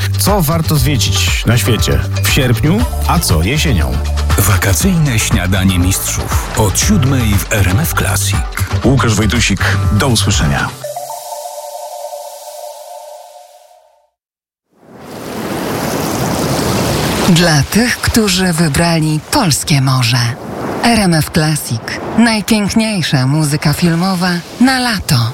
Co warto zwiedzić na świecie w sierpniu, a co jesienią? Wakacyjne śniadanie mistrzów od 7:00 w RMF Classic. Łukasz Wojtusik, do usłyszenia. Dla tych, którzy wybrali polskie morze. RMF Classic. Najpiękniejsza muzyka filmowa na lato.